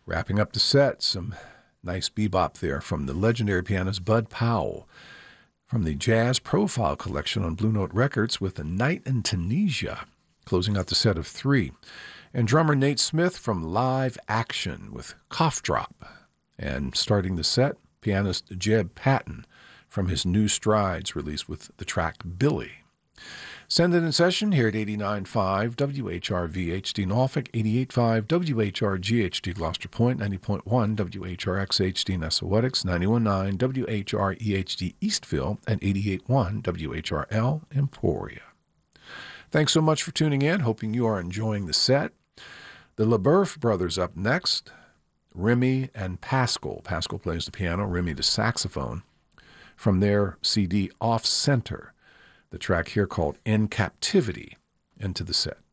Wrapping up the set, some nice bebop there from the legendary pianist Bud Powell from the Jazz Profile collection on Blue Note Records with A Night in Tunisia, closing out the set of 3. And drummer Nate Smith from Live Action with Cough Drop. And starting the set, pianist Jeb Patton from his New Strides release with the track Billy. Send it in session here at 89.5 WHRV-HD Norfolk, 88.5 WHRG-HD Gloucester Point, 90.1 WHRX-HD Nessawetics, 91.9 WHRE-HD Eastville, and 88.1 WHRL Emporia. Thanks so much for tuning in, hoping you are enjoying the set. The LaBeouf brothers up next, Remy and Pascal. Pascal plays the piano, Remy the saxophone, from their CD Off Center. The track here called In Captivity into the set.